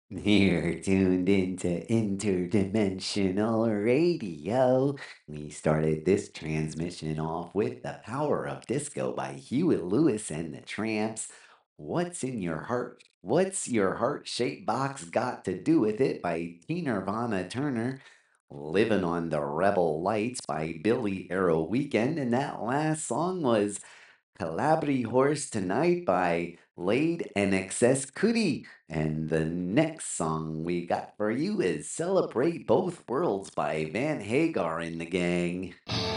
You're tuned into Interdimensional Radio. We started this transmission off with The Power of Disco by Huey Lewis and the Tramps. What's in Your Heart? What's Your Heart Shaped Box Got to Do with It by Tina Nirvana Turner. Living on the Rebel Lights by Billy Arrow Weekend. And that last song was Calabri Horse Tonight by Laid and Excess Cootie. And the next song we got for you is Celebrate Both Worlds by Van Hagar and the Gang.